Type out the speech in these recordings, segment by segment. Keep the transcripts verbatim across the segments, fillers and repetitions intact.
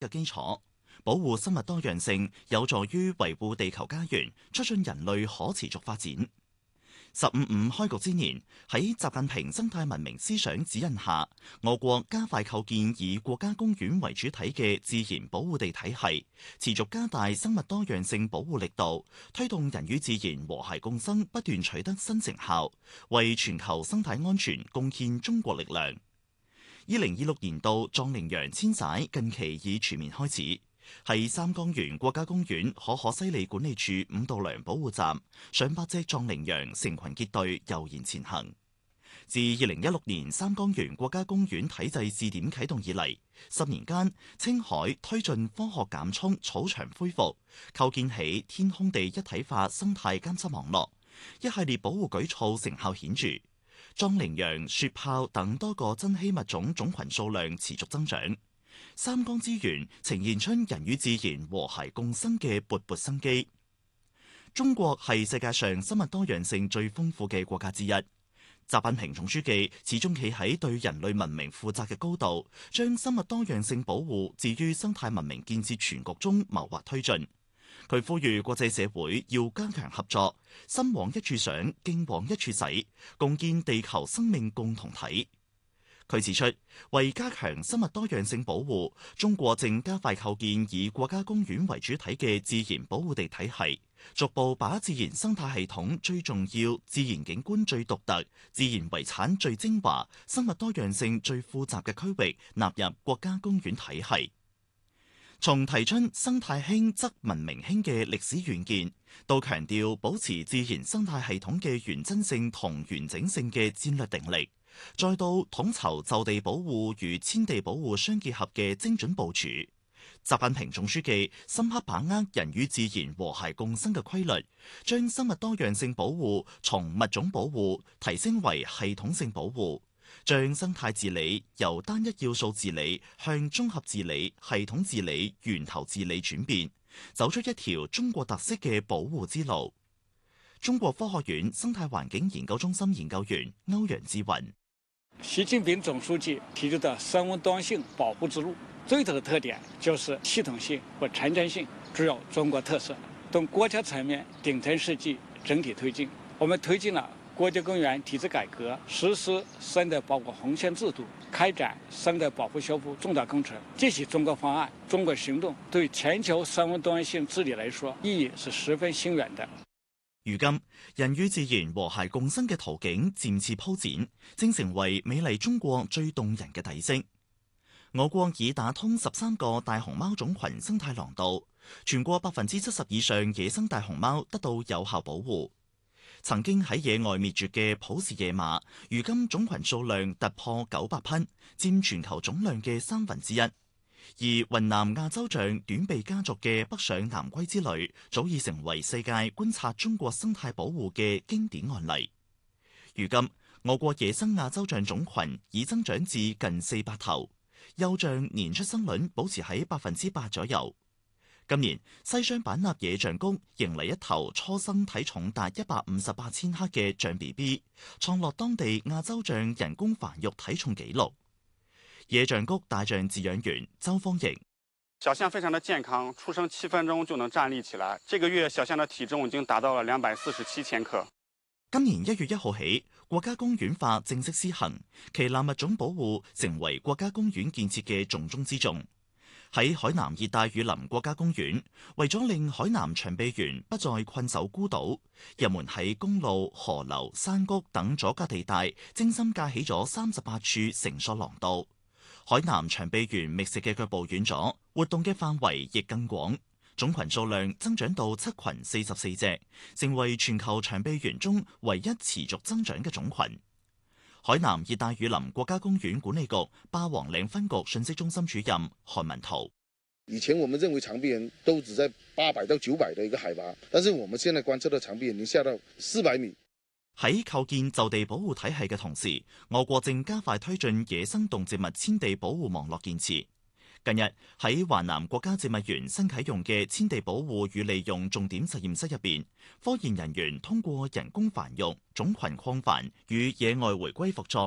嘅基礎。保護生物多樣性有助於維護地球家園，促進人類可持續發展。十五五開局之年，喺習近平生態文明思想指引下，我國加快構建以國家公園為主體嘅自然保護地體系，持續加大生物多樣性保護力度，推動人與自然和諧共生不斷取得新成效，為全球生態安全貢獻中國力量。二零二六年度壯羚羊遷徙近期已全面開始。喺三江源國家公園可可西里管理處五道梁保護站，上百隻壯羚羊成群結隊悠然前行。自二零一六年三江源國家公園體制試點啟動以嚟，十年間，青海推進科學減蔥草場恢復，構建起天空地一體化生態監測網絡，一系列保護舉措成效顯著。壯羚羊、雪豹等多個珍稀物種種群數量持續增長。三江資源呈現出人與自然和諧共生嘅勃勃生機。中國係世界上生物多樣性最豐富嘅國家之一。習近平總書記始終企喺對人類文明負責嘅高度，將生物多樣性保護置於生態文明建設全局中謀劃推進。佢呼籲國際社會要加強合作，心往一處想，勁往一處使，共建地球生命共同體。佢指出，為加強生物多樣性保護，中國正加快構建以國家公園為主體嘅自然保護地體系，逐步把自然生態系統最重要、自然景觀最獨特、自然遺產最精華、生物多樣性最複雜嘅區域納入國家公園體系。從提出生態興則文明興嘅歷史遠見，到強調保持自然生態系統嘅原真性同完整性嘅戰略定力，再到統籌就地保護與遷地保護相結合嘅精準部署，習近平總書記深刻把握人與自然和諧共生嘅規律，將生物多樣性保護從物種保護提升為系統性保護，將生態治理由單一要素治理向綜合治理、系統治理、源頭治理轉變，走出一條中國特色嘅保護之路。中國科學院生態環境研究中心研究員歐陽志雲。 習近平總書記提出的生物多樣性保護之路，最大的特點就是系統性和前瞻性，具有中國特色，從國家層面頂層設計整體推進。我們推進了國家公園體制改革，實施生態保護紅線制度，開展生態保護修復重大工程。這些中國方案、中國行動，對全球生物多樣性治理來說，意義是十分深遠的。 如今，人與自然和諧共生嘅途徑漸次鋪展，正成為美麗中國最動人嘅底色。我國已打通十三個大熊貓種群生態廊道，全國百分之七十以上野生大熊貓得到有效保護。曾經喺野外滅絕嘅普氏野馬，如今種群數量突破九百匹，佔全球總量嘅三分之一。而雲南亞洲象短臂家族嘅北上南歸之旅，早已成為世界觀察中國生態保護嘅經典案例。如今，我國野生亞洲象種群已增長至近四百頭，幼象年出生率保持喺百分之八左右。今年，西雙版納野象谷迎嚟一頭初生體重達一百五十八千克嘅象 B B， 創落當地亞洲象人工繁育體重紀錄。野象谷大象飼養員周方瑩： 小象非常的健康，出生七分鐘就能站立起來。這個月小象的體重已經達到了兩百四十七千克。 今年一月一號起，國家公園法正式施行，旗艦物種保護成為國家公園建設嘅重中之重。喺海南熱帶雨林國家公園，為咗令海南長臂猿不再困守孤島，人們喺公路、河流、山谷等阻隔地帶精心架起咗三十八處繩索廊道。海南長臂猿覓食嘅腳步遠咗，活動嘅範圍亦更廣，種群數量增長到七群四十四隻，成為全球長臂猿中唯一持續增長嘅種群。海南熱帶雨林國家公園管理局霸王嶺分局信息中心主任韓文濤： 以前我們認為長臂猿都只在八百到九百的一個海拔，但是我們現在觀測到長臂猿已經下到四百米。 喺構建就地保護體系嘅同時，我國正加快推進野生動植物遷地保護網絡建設。近日喺華南國家植物園新啟用嘅遷地保護與利用重點實驗室入邊，科研人員通過人工繁育、種群擴繁與野外回歸復壯，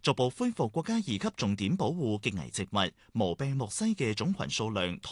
逐步恢復國家二級重點保護極危植物毛病木犀嘅種群數量